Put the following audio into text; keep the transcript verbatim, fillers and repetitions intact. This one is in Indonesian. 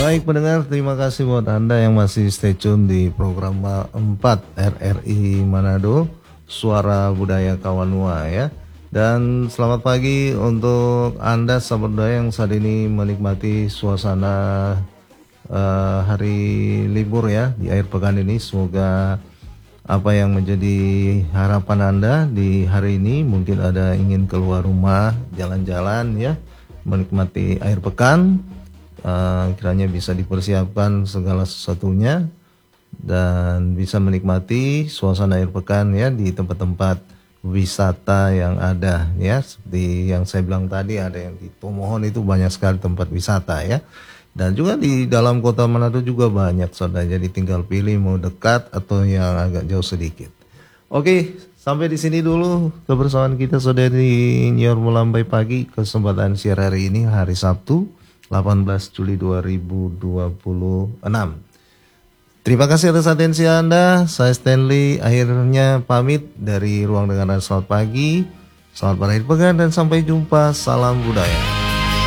Baik pendengar, terima kasih buat Anda yang masih stay tune di program empat R R I Manado, Suara Budaya Kawanua ya. Dan selamat pagi untuk Anda sahabat budaya yang saat ini menikmati suasana uh, hari libur ya di akhir pekan ini. Semoga apa yang menjadi harapan Anda di hari ini, mungkin ada ingin keluar rumah, jalan-jalan ya, menikmati akhir pekan. Uh, kiranya bisa dipersiapkan segala sesuatunya dan bisa menikmati suasana akhir pekan ya di tempat-tempat wisata yang ada ya, seperti yang saya bilang tadi, ada yang di Tomohon itu banyak sekali tempat wisata ya, dan juga di dalam kota Manado juga banyak saudara, jadi tinggal pilih mau dekat atau yang agak jauh sedikit. Oke, sampai di sini dulu kebersamaan kita saudara di Nyor Melambai Pagi, kesempatan siar hari ini hari Sabtu delapan belas Juli dua ribu dua puluh enam. Terima kasih atas atensi Anda. Saya Stanley akhirnya pamit dari ruang dengar. Selamat pagi, selamat berakhir pekan dan sampai jumpa. Salam budaya.